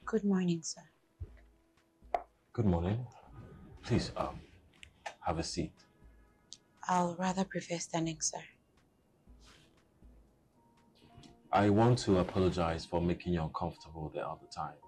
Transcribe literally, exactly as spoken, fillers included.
Good morning, sir. Good morning. Please, um, have a seat. I'll rather prefer standing, sir. I want to apologize for making you uncomfortable the other time.